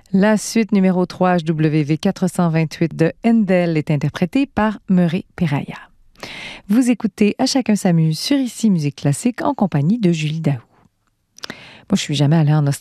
La suite numéro 3, HWV 428 de Handel, est interprétée par Murray Peraya. Vous écoutez À chacun s'amuse sur Ici Musique Classique en compagnie de Julie Daou. Moi, je suis jamais allée en Australie.